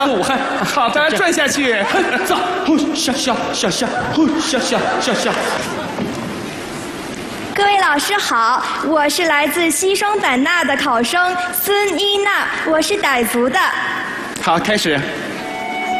武汉。好的，转下去。 走，下，下。 各位老师好，我是来自西双版纳的考生孙一娜，我是傣族的。 好，开始。